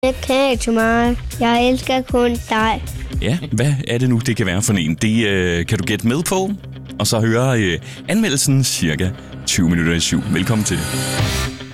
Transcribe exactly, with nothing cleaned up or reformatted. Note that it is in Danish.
Jeg kan ikke så meget. Jeg elsker kun dig. Ja, hvad er det nu, det kan være for en? Det øh, kan du gætte med på, og så høre øh, anmeldelsen cirka tyve minutter i syv. Velkommen til.